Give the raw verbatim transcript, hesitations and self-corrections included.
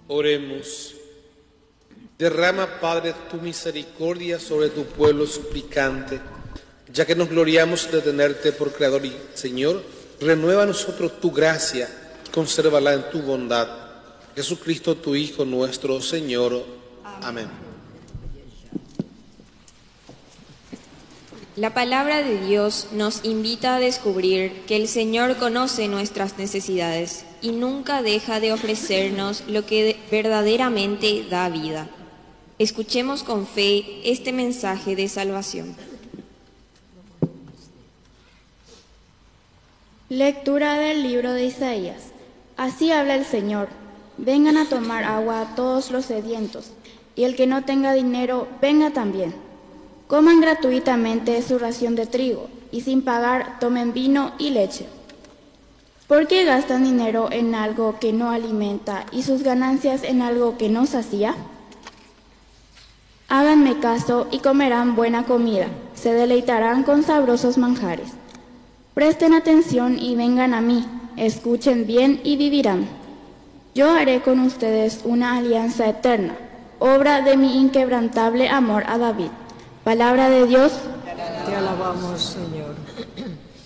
Oremos. Derrama, Padre, tu misericordia sobre tu pueblo suplicante, ya que nos gloriamos de tenerte por Creador y Señor. Renueva a nosotros tu gracia, consérvala en tu bondad. Jesucristo, tu Hijo, nuestro Señor. Amén. Amén. La palabra de Dios nos invita a descubrir que el Señor conoce nuestras necesidades y nunca deja de ofrecernos lo que verdaderamente da vida. Escuchemos con fe este mensaje de salvación. Lectura del libro de Isaías. Así habla el Señor: vengan a tomar agua a todos los sedientos, y el que no tenga dinero, venga también. Coman gratuitamente su ración de trigo, y sin pagar tomen vino y leche. ¿Por qué gastan dinero en algo que no alimenta y sus ganancias en algo que no sacía? Háganme caso y comerán buena comida, se deleitarán con sabrosos manjares. Presten atención y vengan a mí, escuchen bien y vivirán. Yo haré con ustedes una alianza eterna, obra de mi inquebrantable amor a David. Palabra de Dios. Te alabamos, Señor.